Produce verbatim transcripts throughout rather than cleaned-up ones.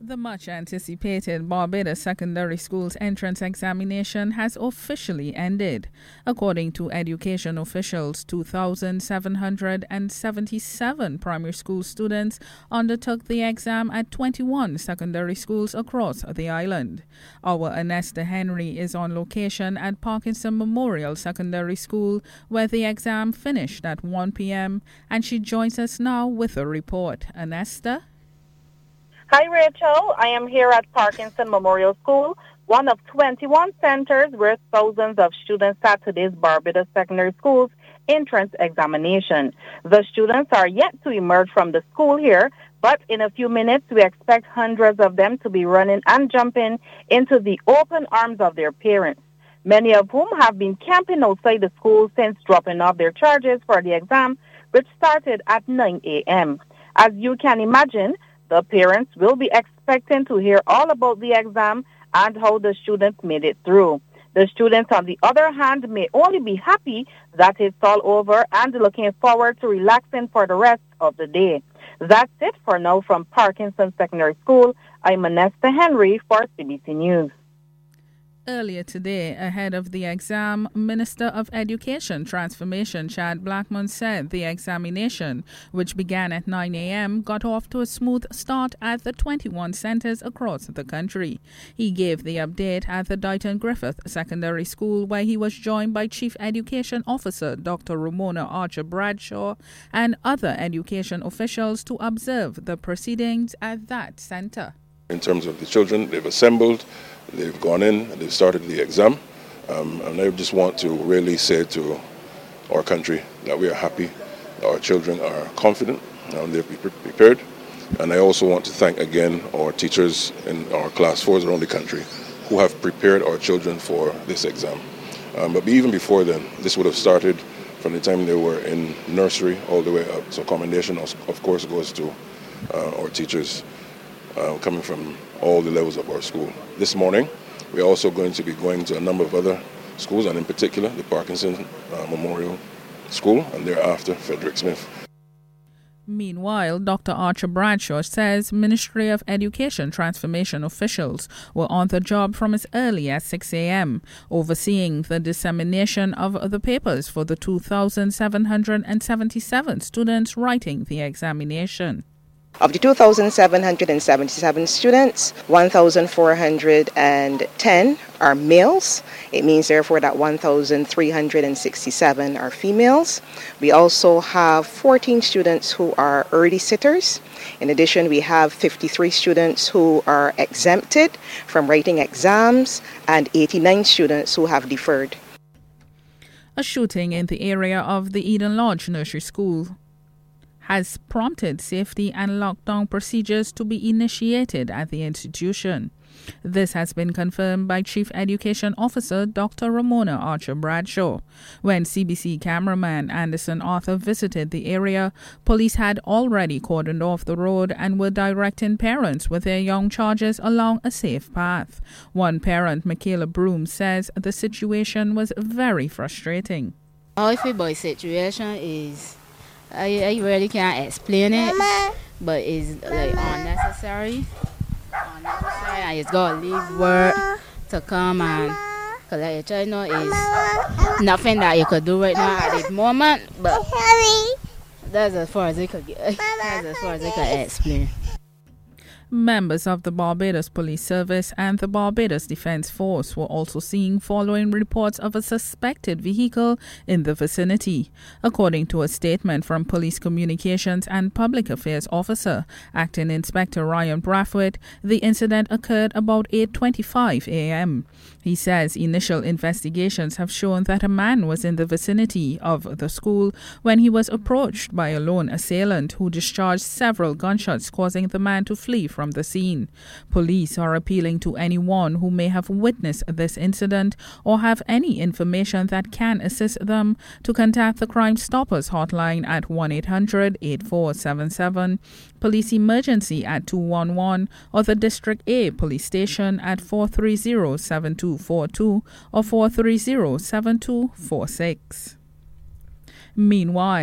The much-anticipated Barbados Secondary School's entrance examination has officially ended. According to education officials, two thousand seven hundred seventy-seven primary school students undertook the exam at twenty-one secondary schools across the island. Our Anesta Henry is on location at Parkinson Memorial Secondary School, where the exam finished at one p.m., and she joins us now with a report. Anesta? Hi, Rachel. I am here at Parkinson Memorial School, one of twenty-one centers where thousands of students sat today's Barbados Secondary School's entrance examination. The students are yet to emerge from the school here, but in a few minutes we expect hundreds of them to be running and jumping into the open arms of their parents, many of whom have been camping outside the school since dropping off their charges for the exam, which started at nine a.m. As you can imagine, the parents will be expecting to hear all about the exam and how the students made it through. The students, on the other hand, may only be happy that it's all over and looking forward to relaxing for the rest of the day. That's it for now from Parkinson Secondary School. I'm Anesta Henry for C B C News. Earlier today, ahead of the exam, Minister of Education Transformation Chad Blackman said the examination, which began at nine a.m., got off to a smooth start at the twenty-one centers across the country. He gave the update at the Dighton Griffith Secondary School, where he was joined by Chief Education Officer Doctor Ramona Archer Bradshaw and other education officials to observe the proceedings at that center. In terms of the children, they've assembled, they've gone in, they've started the exam, um, and I just want to really say to our country that we are happy, that our children are confident, and they're prepared. And I also want to thank again our teachers in our class fours around the country who have prepared our children for this exam. Um, but even before then, this would have started from the time they were in nursery all the way up. So commendation, of course, goes to uh, our teachers Uh, coming from all the levels of our school. This morning, we're also going to be going to a number of other schools, and in particular, the Parkinson uh, Memorial School, and thereafter, Frederick Smith. Meanwhile, Doctor Archer Bradshaw says Ministry of Education Transformation officials were on the job from as early as six a.m., overseeing the dissemination of the papers for the two thousand seven hundred seventy-seven students writing the examination. Of the two thousand seven hundred seventy-seven students, one thousand four hundred ten are males. It means, therefore, that one thousand three hundred sixty-seven are females. We also have fourteen students who are early sitters. In addition, we have fifty-three students who are exempted from writing exams and eighty-nine students who have deferred. A shooting in the area of the Eden Lodge Nursery School has prompted safety and lockdown procedures to be initiated at the institution. This has been confirmed by Chief Education Officer Doctor Ramona Archer Bradshaw. When C B C cameraman Anderson Arthur visited the area, police had already cordoned off the road and were directing parents with their young charges along a safe path. One parent, Michaela Broom, says the situation was very frustrating. How if a boy situation is I, I really can't explain it, Mama. But it's like unnecessary. Unnecessary, and it's got to leave work to come and, because like, you try, you know, it's nothing that you could do right now at this moment, but that's as far as I could get, that's as far as I could explain. Members of the Barbados Police Service and the Barbados Defence Force were also seen following reports of a suspected vehicle in the vicinity. According to a statement from Police Communications and Public Affairs Officer, Acting Inspector Ryan Brathwaite, the incident occurred about eight twenty-five a.m. He says initial investigations have shown that a man was in the vicinity of the school when he was approached by a lone assailant who discharged several gunshots, causing the man to flee from the scene. Police are appealing to anyone who may have witnessed this incident or have any information that can assist them to contact the Crime Stoppers hotline at one eight hundred eight four seven seven, Police Emergency at two one one, or the District A Police Station at four three zero seven two four two or four three zero seven two four six. Meanwhile,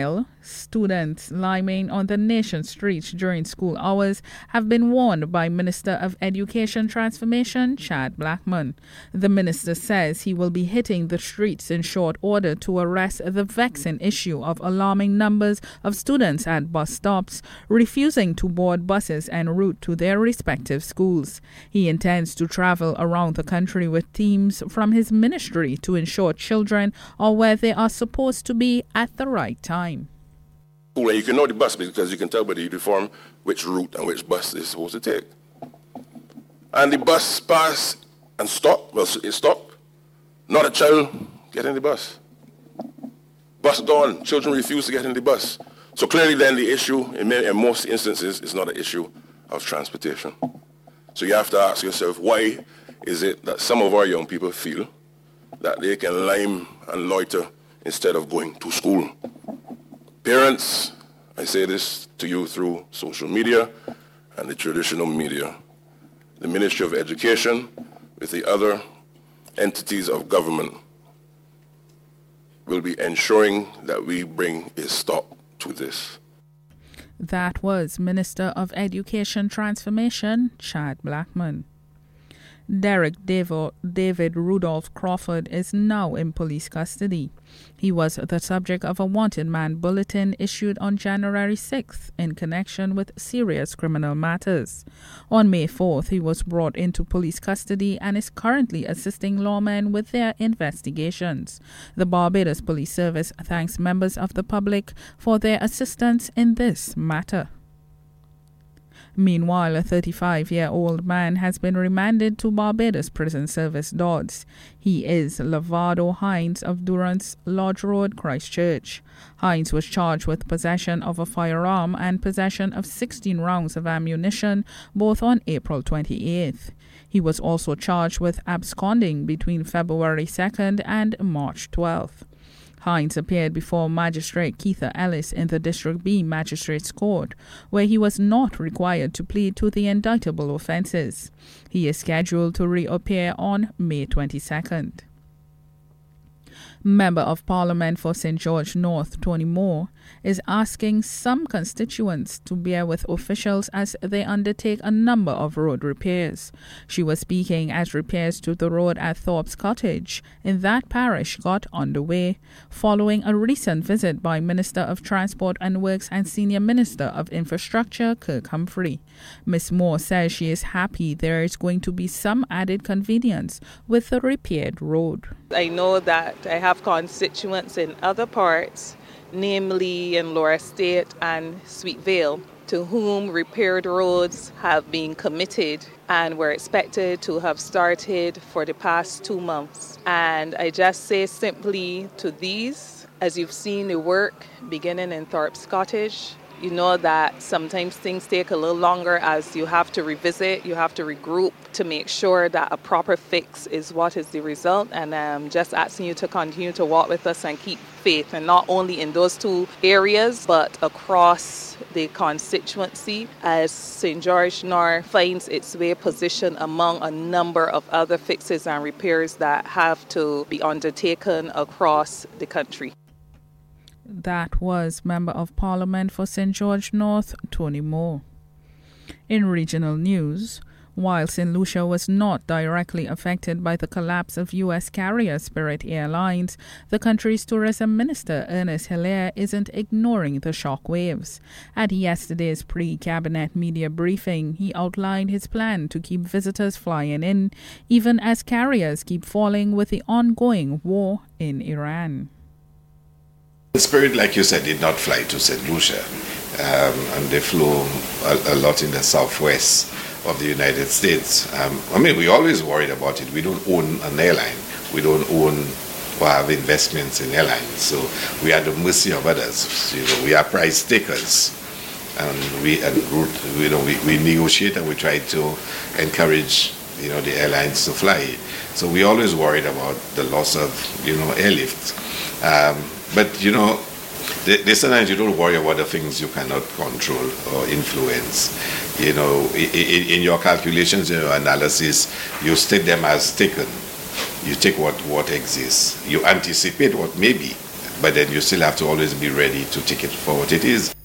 Students liming on the nation's streets during school hours have been warned by Minister of Education Transformation, Chad Blackman. The minister says he will be hitting the streets in short order to arrest the vexing issue of alarming numbers of students at bus stops refusing to board buses en route to their respective schools. He intends to travel around the country with teams from his ministry to ensure children are where they are supposed to be at the right time. Well, you can know the bus because you can tell by the uniform which route and which bus it's supposed to take. And the bus pass and stop, well, it stopped. Not a child get in the bus. Bus gone, children refuse to get in the bus. So clearly then the issue, in, many, in most instances, is not an issue of transportation. So you have to ask yourself, why is it that some of our young people feel that they can lime and loiter instead of going to school? Parents, I say this to you through social media and the traditional media. The Ministry of Education, with the other entities of government, will be ensuring that we bring a stop to this. That was Minister of Education Transformation, Chad Blackman. Derek David Rudolph Crawford is now in police custody. He was the subject of a wanted man bulletin issued on January sixth in connection with serious criminal matters. On May fourth, he was brought into police custody and is currently assisting lawmen with their investigations. The Barbados Police Service thanks members of the public for their assistance in this matter. Meanwhile, a thirty-five-year-old man has been remanded to Barbados Prison Service Dodds. He is Lavado Hines of Durrance Lodge Road, Christchurch. Hines was charged with possession of a firearm and possession of sixteen rounds of ammunition, both on April twenty-eighth. He was also charged with absconding between February second and March twelfth. Hines appeared before Magistrate Keitha Ellis in the District B Magistrates Court, where he was not required to plead to the indictable offences. He is scheduled to reappear on May twenty-second. Member of Parliament for Saint George North, Tony Moore, is asking some constituents to bear with officials as they undertake a number of road repairs. She was speaking as repairs to the road at Thorpe's Cottage in that parish got underway, following a recent visit by Minister of Transport and Works and Senior Minister of Infrastructure, Kirk Humphrey. Miz Moore says she is happy there is going to be some added convenience with the repaired road. I know that I have constituents in other parts, namely in Laura State and Sweet Vale, to whom repaired roads have been committed and were expected to have started for the past two months. And I just say simply to these, as you've seen the work beginning in Thorpe's Cottage, you know that sometimes things take a little longer as you have to revisit, you have to regroup to make sure that a proper fix is what is the result. And I'm um, just asking you to continue to walk with us and keep faith, and not only in those two areas, but across the constituency as Saint George North finds its way positioned among a number of other fixes and repairs that have to be undertaken across the country. That was Member of Parliament for Saint George North, Tony Moore. In regional news, while Saint Lucia was not directly affected by the collapse of U S carrier Spirit Airlines, the country's tourism minister, Ernest Hilaire, isn't ignoring the shock waves. At yesterday's pre-cabinet media briefing, he outlined his plan to keep visitors flying in, even as carriers keep falling with the ongoing war in Iran. Spirit, like you said, did not fly to Saint Lucia, um, and they flew a, a lot in the southwest of the United States. Um, I mean, we always worried about it. We don't own an airline. We don't own or have investments in airlines. So we are at the mercy of others. You know, we are price takers, and we and you know we, we negotiate and we try to encourage you know the airlines to fly. So we always worried about the loss of you know airlift. Um, But, you know, there's sometimes you don't worry about the things you cannot control or influence. You know, in, in your calculations, in your analysis, you state them as taken. You take what, what exists. You anticipate what may be, but then you still have to always be ready to take it for what it is.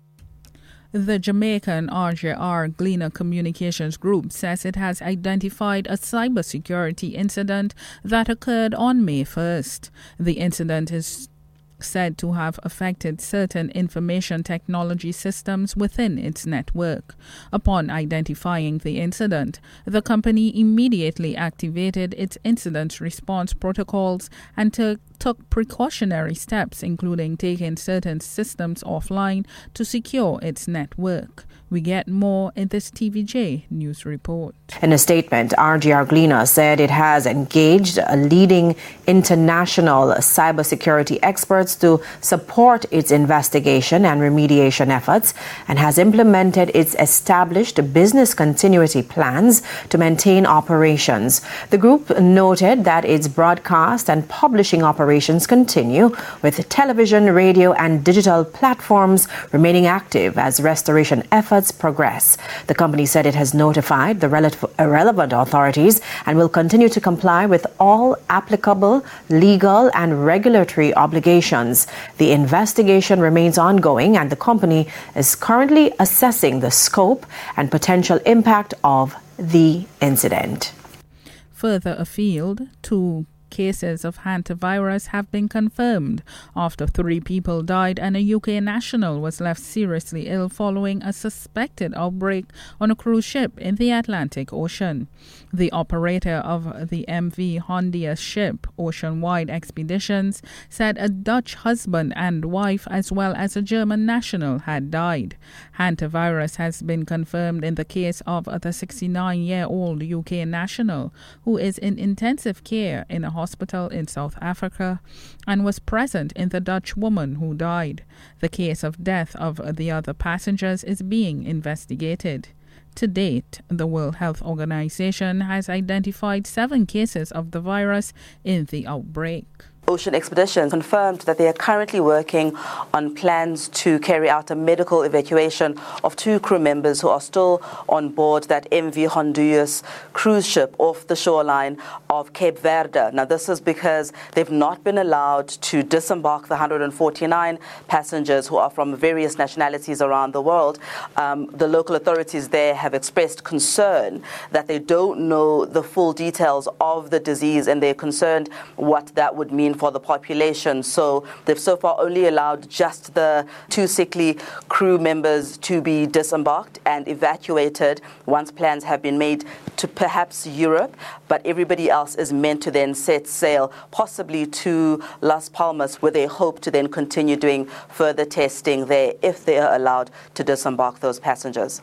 The Jamaican R J R Gleaner Communications Group says it has identified a cybersecurity incident that occurred on May first. The incident is said to have affected certain information technology systems within its network. Upon identifying the incident, the company immediately activated its incident response protocols and took took precautionary steps, including taking certain systems offline to secure its network. We get more in this T V J news report. In a statement, R J R Gleaner said it has engaged a leading international cybersecurity experts to support its investigation and remediation efforts and has implemented its established business continuity plans to maintain operations. The group noted that its broadcast and publishing operations continue, with television, radio, and digital platforms remaining active as restoration efforts progress. The company said it has notified the relevant authorities and will continue to comply with all applicable legal and regulatory obligations. The investigation remains ongoing and the company is currently assessing the scope and potential impact of the incident. Further afield, two cases of hantavirus have been confirmed after three people died and a U K national was left seriously ill following a suspected outbreak on a cruise ship in the Atlantic Ocean. The operator of the M V Hondius ship, Oceanwide Expeditions, said a Dutch husband and wife as well as a German national had died. Hantavirus has been confirmed in the case of the sixty-nine-year-old U K national who is in intensive care in a hospital in South Africa and was present in the Dutch woman who died. The case of death of the other passengers is being investigated. To date, the World Health Organization has identified seven cases of the virus in the outbreak. Ocean Expeditions confirmed that they are currently working on plans to carry out a medical evacuation of two crew members who are still on board that M V Hondius cruise ship off the shoreline of Cape Verde. Now, this is because they've not been allowed to disembark the one hundred forty-nine passengers who are from various nationalities around the world. Um, the local authorities there have expressed concern that they don't know the full details of the disease and they're concerned what that would mean for the population. So they've so far only allowed just the two sickly crew members to be disembarked and evacuated once plans have been made to perhaps Europe, but everybody else is meant to then set sail possibly to Las Palmas, where they hope to then continue doing further testing there if they are allowed to disembark those passengers.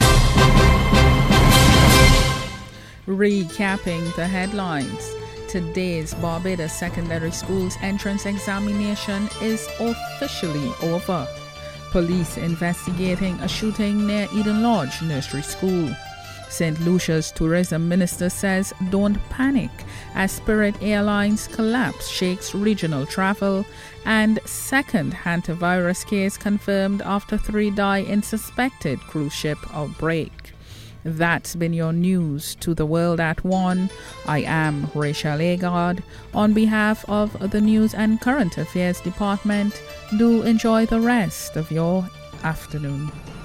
Recapping the headlines. Today's Barbados Secondary School's entrance examination is officially over. Police investigating a shooting near Eden Lodge Nursery School. Saint Lucia's tourism minister says don't panic as Spirit Airlines collapse shakes regional travel. And second hantavirus case confirmed after three die in suspected cruise ship outbreak. That's been your news to the world at one. I am Rachel Agard. On behalf of the News and Current Affairs Department, do enjoy the rest of your afternoon.